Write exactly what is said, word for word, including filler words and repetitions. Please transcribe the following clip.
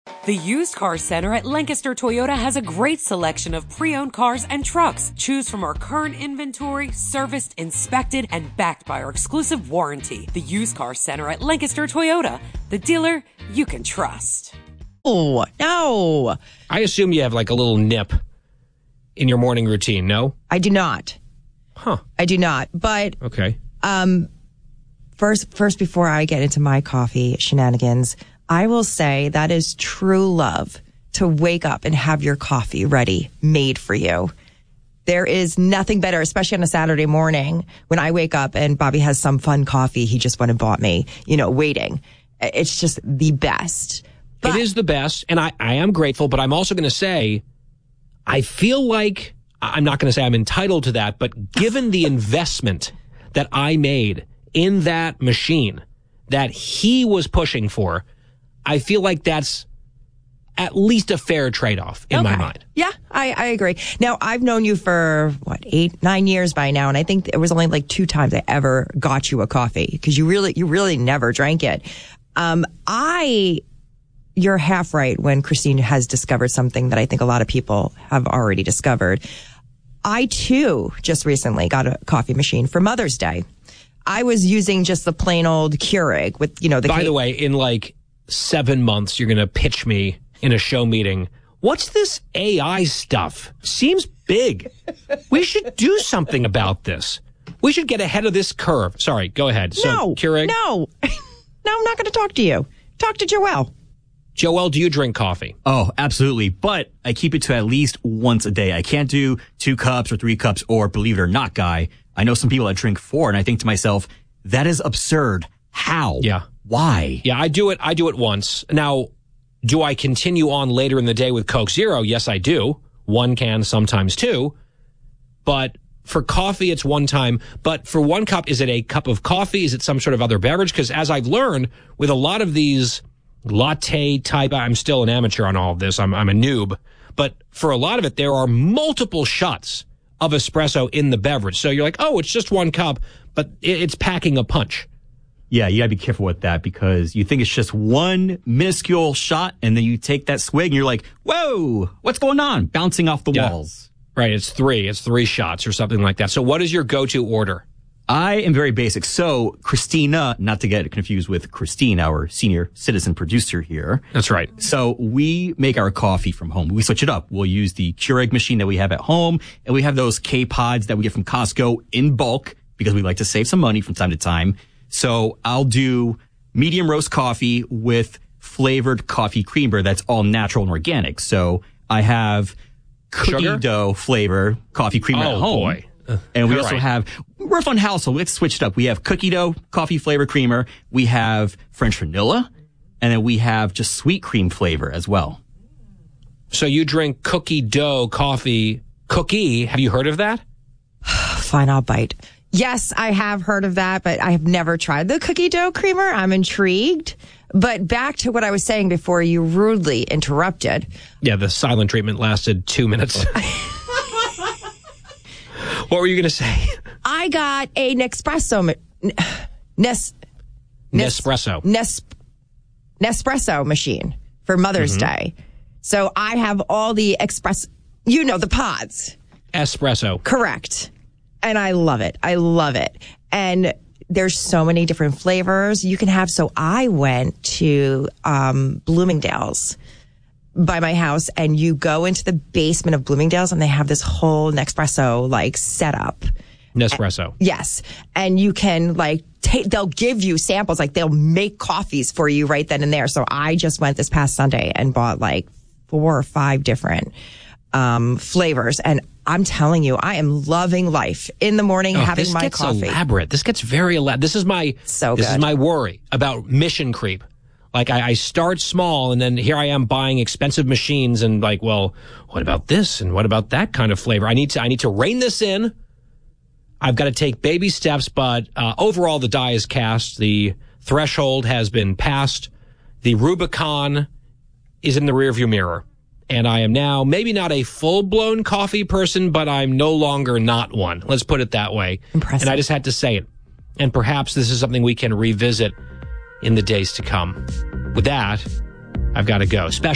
The Used Car Center at Lancaster Toyota has a great selection of pre-owned cars and trucks. Choose from our current inventory, serviced, inspected, and backed by our exclusive warranty. The Used Car Center at Lancaster Toyota, the dealer you can trust. Oh, no. I assume you have like a little nip in your morning routine, no? I do not. Huh. I do not. But okay. Um, first, first, before I get into my coffee shenanigans, I will say that is true love to wake up and have your coffee ready, made for you. There is nothing better, especially on a Saturday morning when I wake up and Bobby has some fun coffee he just went and bought me, you know, waiting. It's just the best. But- it is the best, and I, I am grateful, but I'm also going to say, I feel like, I'm not going to say I'm entitled to that, but given the investment that I made in that machine that he was pushing for, I feel like that's at least a fair trade-off in okay. my mind. Yeah, I, I agree. Now, I've known you for, what, eight, nine years by now, and I think it was only like two times I ever got you a coffee, because you really, you really never drank it. Um, I, you're half right when Christine has discovered something that I think a lot of people have already discovered. I, too, just recently got a coffee machine for Mother's Day. I was using just the plain old Keurig with, you know, the... By cake. the way, in like seven months, you're going to pitch me in a show meeting. What's this A I stuff? Seems big. We should do something about this. We should get ahead of this curve. Sorry, go ahead. So, no, Keurig? no. No, I'm not going to talk to you. Talk to Joelle. Joelle, do you drink coffee? Oh, absolutely. But I keep it to at least once a day. I can't do two cups or three cups or, believe it or not, Guy, I know some people that drink four, and I think to myself, that is absurd. How? Yeah. Why? Yeah, I do it. I do it once. Now, do I continue on later in the day with Coke Zero? Yes, I do. One can, sometimes two. But for coffee, it's one time. But for one cup, is it a cup of coffee? Is it some sort of other beverage? Because as I've learned with a lot of these latte type, I'm still an amateur on all of this. I'm, I'm a noob. But for a lot of it, there are multiple shots of espresso in the beverage. So you're like, oh, it's just one cup, but it's packing a punch. Yeah, you gotta be careful with that because you think it's just one minuscule shot and then you take that swig and you're like, whoa, what's going on? Bouncing off the yeah. walls. Right, it's three. It's three shots or something like that. So what is your go-to order? I am very basic. So Christina, not to get confused with Christine, our senior citizen producer here. That's right. So we make our coffee from home. We switch it up. We'll use the Keurig machine that we have at home, and we have those K-Pods that we get from Costco in bulk because we like to save some money from time to time. So I'll do medium roast coffee with flavored coffee creamer that's all natural and organic. So I have cookie Sugar? dough flavor coffee creamer oh, at home. boy. Uh, and we also right. have, we're a fun household. Let's switch it up. We have cookie dough, coffee flavor creamer. We have French vanilla. And then we have just sweet cream flavor as well. So you drink cookie dough coffee. Cookie, have you heard of that? Fine, I'll bite. Yes, I have heard of that, but I have never tried the cookie dough creamer. I'm intrigued. But back to what I was saying before you rudely interrupted. Yeah, the silent treatment lasted two minutes. What were you going to say? I got a Nespresso, Nes, Nespresso. Nes, Nespresso machine for Mother's mm-hmm. Day. So I have all the express, you know, the pods. Espresso. Correct. And I love it. I love it. And there's so many different flavors you can have. So I went to um, Bloomingdale's by my house, and you go into the basement of Bloomingdale's and they have this whole Nespresso like setup. Nespresso. And, yes. And you can like take, they'll give you samples, like they'll make coffees for you right then and there. So I just went this past Sunday and bought like four or five different um, flavors. And I'm telling you, I am loving life in the morning, oh, having my gets coffee. Elaborate. This gets very elaborate. This is my, so this good. is my worry about mission creep. Like, I, I start small, and then here I am buying expensive machines, and like, well, what about this, and what about that kind of flavor? I need to, I need to rein this in. I've got to take baby steps, but uh, overall, the die is cast. The threshold has been passed. The Rubicon is in the rearview mirror, and I am now maybe not a full-blown coffee person, but I'm no longer not one. Let's put it that way. Impressive. And I just had to say it. And perhaps this is something we can revisit in the days to come. With that, I've got to go. Special